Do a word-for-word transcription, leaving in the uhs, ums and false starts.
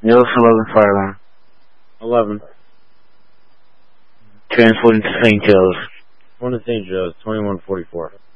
Neos eleven fire alarm. eleven. Transporting to Saint Joe's. One to Saint Joe's, twenty-one forty-four.